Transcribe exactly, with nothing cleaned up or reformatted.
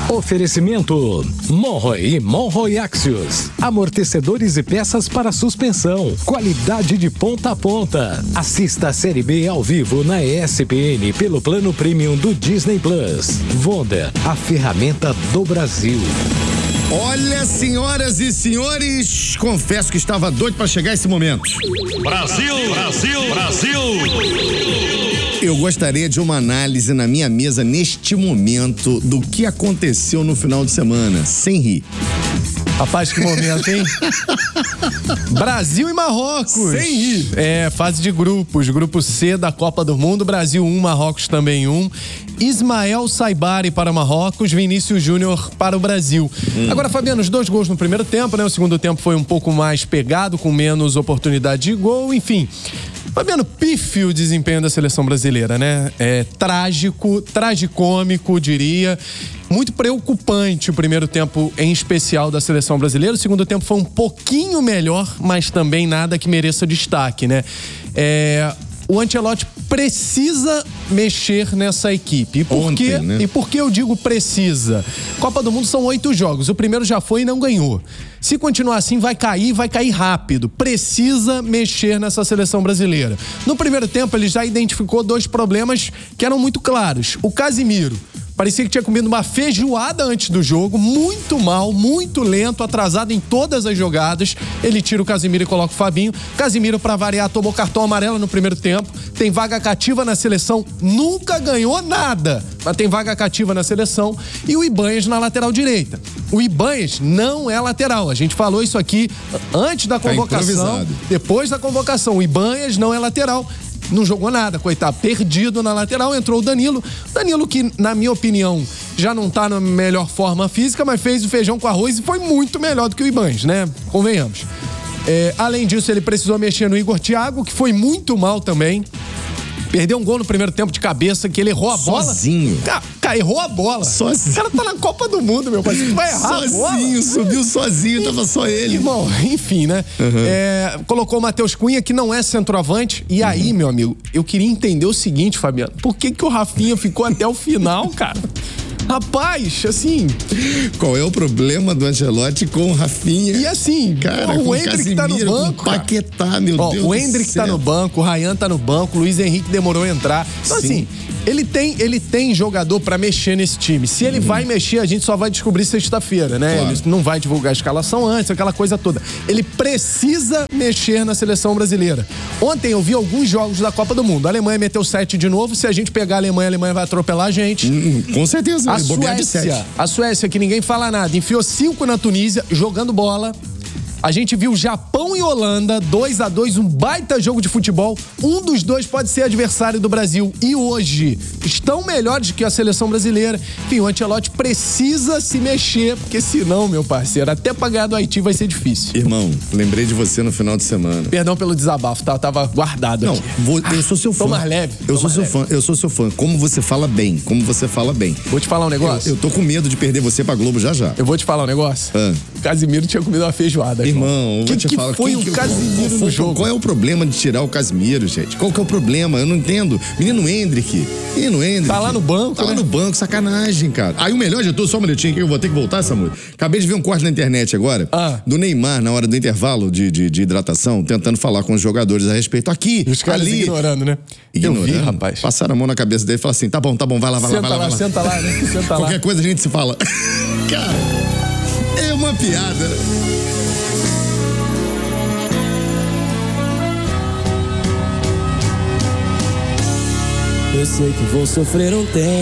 Oferecimento Monroe e Monroe Axios. Amortecedores e peças para suspensão. Qualidade de ponta a ponta. Assista a Série B ao vivo na E S P N pelo plano premium do Disney Plus. Vonda, a ferramenta do Brasil. Olha, senhoras e senhores, confesso que estava doido para chegar esse momento. Brasil, Brasil, Brasil. Eu gostaria de uma análise na minha mesa neste momento do que aconteceu no final de semana, sem rir. Rapaz, que momento, hein? Brasil e Marrocos. Sem rir. É, fase de grupos. Grupo C da Copa do Mundo. Brasil um, Marrocos também um. Ismael Saibari para Marrocos, Vinícius Júnior para o Brasil. Hum. Agora, Fabiano, os dois gols no primeiro tempo, né? O segundo tempo foi um pouco mais pegado, com menos oportunidade de gol, enfim. Fabiano, pífio o desempenho da seleção brasileira, né? É trágico, tragicômico, diria. Muito preocupante o primeiro tempo, em especial, da seleção brasileira. O segundo tempo foi um pouquinho melhor, mas também nada que mereça destaque, né? É... O Ancelotti precisa mexer nessa equipe. E por, Ontem, quê? né? E por que eu digo precisa? Copa do Mundo são oito jogos. O primeiro já foi e não ganhou. Se continuar assim, vai cair, vai cair rápido. Precisa mexer nessa seleção brasileira. No primeiro tempo, ele já identificou dois problemas que eram muito claros. O Casimiro. Parecia que tinha comido uma feijoada antes do jogo, muito mal, muito lento, atrasado em todas as jogadas. Ele tira o Casimiro e coloca o Fabinho. Casimiro, pra variar, tomou cartão amarelo no primeiro tempo. Tem vaga cativa na seleção, nunca ganhou nada, mas tem vaga cativa na seleção. E o Ibanez na lateral direita. O Ibanez não é lateral. A gente falou isso aqui antes da convocação, depois da convocação. O Ibanez não é lateral. Não jogou nada, coitado, perdido na lateral, entrou o Danilo. Danilo que, na minha opinião, já não tá na melhor forma física, mas fez o feijão com arroz e foi muito melhor do que o Ibanez, né? Convenhamos. É, além disso, ele precisou mexer no Igor Thiago, que foi muito mal também. Perdeu um gol no primeiro tempo de cabeça, que ele errou a bola. Sozinho. Cara, cara errou a bola. Sozinho. O cara tá na Copa do Mundo, meu parceiro. Vai errar sozinho, a bola. subiu sozinho, tava só ele. Irmão, enfim, né? Uhum. É, colocou o Matheus Cunha, que não é centroavante. E uhum. aí, meu amigo, eu queria entender o seguinte, Fabiano. Por que que o Rafinha ficou até o final, cara? Rapaz, assim... Qual é o problema do Ancelotti com o Rafinha? E assim, cara, ó, o com Endrick tá no banco, com Paquetá, meu ó, Deus o Endrick do céu. tá no banco, o Ryan tá no banco, o Luiz Henrique demorou a entrar. Então, Sim. assim, ele tem, ele tem jogador pra mexer nesse time. Se ele uhum. vai mexer, a gente só vai descobrir sexta-feira, né? Claro. Ele não vai divulgar a escalação antes, aquela coisa toda. Ele precisa mexer na seleção brasileira. Ontem eu vi alguns jogos da Copa do Mundo. A Alemanha meteu sete de novo. Se a gente pegar a Alemanha, a Alemanha vai atropelar a gente. Hum, com certeza. A Suécia, a Suécia, que ninguém fala nada, enfiou cinco na Tunísia, jogando bola. A gente viu Japão e Holanda, dois a dois, um baita jogo de futebol. Um dos dois pode ser adversário do Brasil. E hoje estão melhores que a seleção brasileira. Enfim, o Ancelotti precisa se mexer, porque senão, meu parceiro, até pra ganhar do Haiti vai ser difícil. Irmão, lembrei de você no final de semana. Perdão pelo desabafo, tá? Eu tava guardado Não, aqui. Vou, eu sou seu fã. Tô mais leve. Eu tô sou mais seu leve. fã, eu sou seu fã. Como você fala bem, como você fala bem. Vou te falar um negócio? Eu, eu tô com medo de perder você pra Globo já já. Eu vou te falar um negócio? Ah. O Casimiro tinha comido uma feijoada. Irmão, eu vou que, te que falar. foi quem o que, Casimiro qual, no jogo? Qual é o problema de tirar o Casimiro, gente? Qual que é o problema? Eu não entendo. Menino Endrick. Menino Endrick. Tá lá no banco, Tá né? lá no banco, sacanagem, cara. Aí o melhor de tudo, só um minutinho que eu vou ter que voltar, Samuel. Acabei de ver um corte na internet agora, ah. do Neymar, na hora do intervalo de, de, de hidratação, tentando falar com os jogadores a respeito. Aqui, e os caras ali. ignorando, né? Ignorando. Eu vi, rapaz. Passaram a mão na cabeça dele e falaram assim, tá bom, tá bom, vai lá, vai senta lá, vai lá. lá vai lá. Senta lá, né? Senta lá. Qualquer coisa a gente se fala. Cara, é uma piada. Eu sei que vou sofrer um tempo.